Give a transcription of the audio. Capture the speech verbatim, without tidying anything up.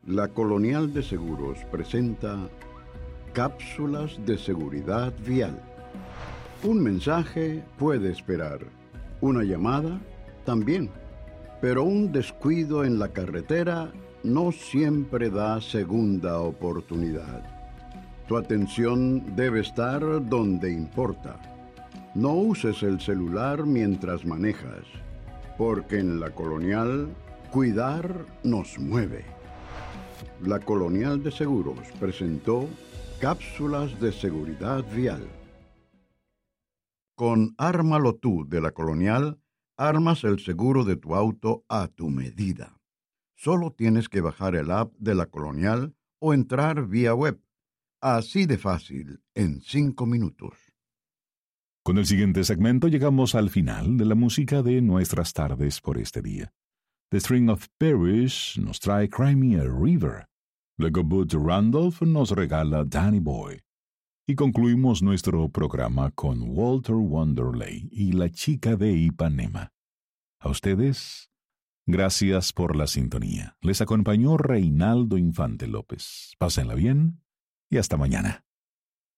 La Colonial de Seguros presenta Cápsulas de Seguridad Vial. Un mensaje puede esperar, una llamada también, pero un descuido en la carretera no siempre da segunda oportunidad. Tu atención debe estar donde importa. No uses el celular mientras manejas, porque en la Colonial, cuidar nos mueve. La Colonial de Seguros presentó Cápsulas de Seguridad Vial. Con Ármalo Tú de la Colonial, armas el seguro de tu auto a tu medida. Solo tienes que bajar el app de la Colonial o entrar vía web. Así de fácil, en cinco minutos. Con el siguiente segmento llegamos al final de la música de nuestras tardes por este día. The String of Paris nos trae Cry Me a River. Luego Butch Randolph nos regala Danny Boy. Y concluimos nuestro programa con Walter Wanderley y La Chica de Ipanema. A ustedes, gracias por la sintonía. Les acompañó Reinaldo Infante López. Pásenla bien y hasta mañana.